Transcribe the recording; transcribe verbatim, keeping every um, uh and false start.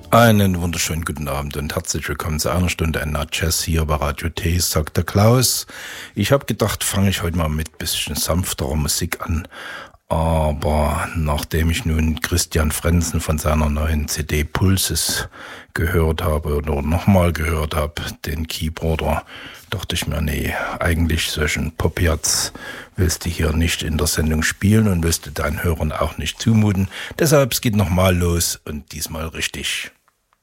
Einen wunderschönen guten Abend und herzlich willkommen zu einer Stunde N R Jazz hier bei Radio T, sagt der Klaus. Ich habe gedacht, fange ich heute mal mit bisschen sanfterer Musik an. Aber nachdem ich nun Christian Frenzen von seiner neuen C D Pulses gehört habe oder nochmal gehört habe, den Keyboarder, dachte ich mir, nee, eigentlich solchen Popiats willst du hier nicht in der Sendung spielen und willst du deinen Hörern auch nicht zumuten. Deshalb es geht nochmal los und diesmal richtig.